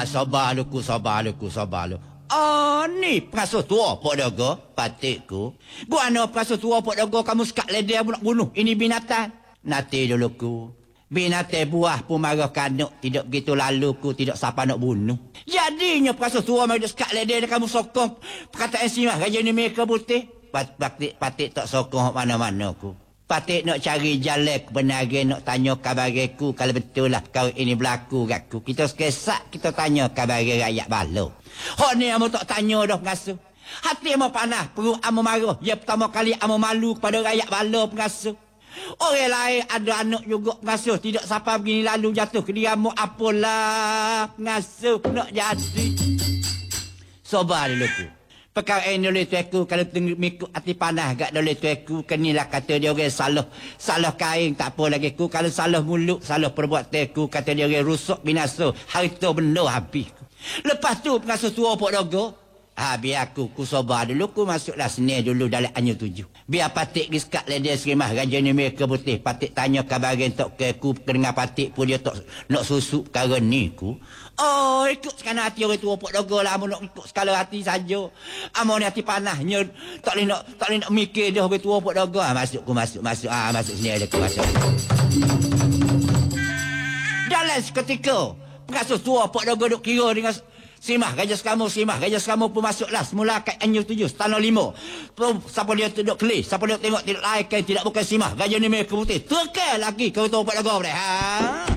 sabar lu ku, sabar lu ku, sabar lu. Ni pengasuh tua Pok Dogo, patikku. Buana pengasuh tua Pok Dogo kamu sekat ledeh nak bunuh. Ini binatang. Nanti dulu ku. Binatang buah pun marah kanuk. Tidak begitu lalu ku, tidak siapa nak bunuh. Jadinya pengasuh tua mari sekat ledeh kamu sokong. Perkataan simah raja ni mereka putih. Patik tak sokong mana-mana ku. Patik nak cari jalan kebenaran, nak tanya kabarku kalau betul lah kau ini berlaku kat aku. Kita sekesak, kita tanya kabar rakyat balo. Hak ni amu tak tanya dah pengasuh. Hati amu panas, perut amu marah. Ya pertama kali amu malu kepada rakyat balo pengasuh. Orang lain ada anak juga pengasuh. Tidak siapa begini lalu jatuh ke dia amu apalah pengasuh nak jadi. Sabar dulu ku. Perkara ini oleh tuaku, kalau mengikut hati panas gak oleh tuaku, kenilah kata dia orang salah kain tak apa lagi ku. Kalau salah mulut, salah perbuatanku, kata dia orang rusak binasa, harta benda habis. Lepas tu pengasuh tua Pok Dogo, biar aku sabar dulu, ku masuklah sini dulu dalam anyu 7. Biar Patik giskat ledeh serimah raja ni mereka putih. Patik tanya kabaran tok ke ku, dengar Patik pun dia tak nak susuk perkara ni ku. Ikut sekana hati orang tua Pok Dogo lah. Amu nak ikut sekala hati saja. Amu ni hati panahnya. Tak boleh nak mikir dah orang tua Pok Dogo. Masuk sini ada ku masuk. Dalam seketika, pengasuh tua Pok Dogo duk kira dengan Simah Raja Sekamu pun masuklah semula kat anyu 7 tanah 5. Siapa dia duduk kelih, siapa dia tengok tidak layak, tidak bukan Simah Raja ni mereka putih. Terkel lagi kau tahu Pok Dogo boleh.